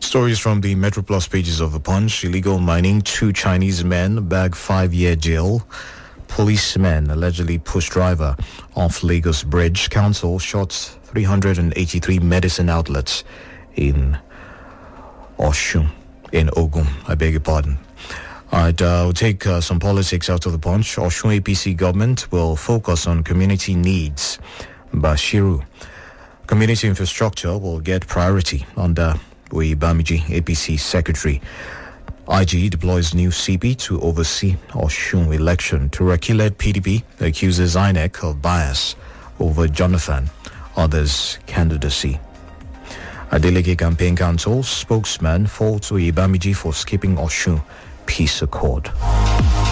Stories from the Metro Plus pages of The Punch. Illegal mining, 2 Chinese men bag 5-year jail. Policemen allegedly push driver off Lagos Bridge. Council shuts 383 medicine outlets in Oshun, in Ogun. I beg your pardon. Alright, we'll take some politics out of The Punch. Oshun APC government will focus on community needs. Bashiru. Community infrastructure will get priority under Oyebamiji, APC secretary. IG deploys new CP to oversee Oshun election. Turaki-led PDP accuses INEC of bias over Jonathan, others' candidacy. Adeleke Campaign Council spokesman faults Oyebamiji for skipping Oshun peace accord.